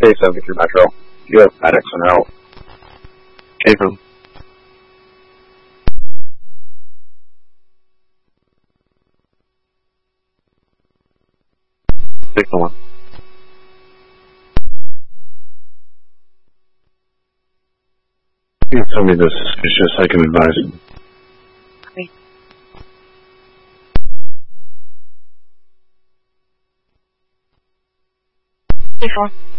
K-73 Metro. You have medics en route. April. Signal 1. You tell me this is suspicious, I can advise him. Okay. K4.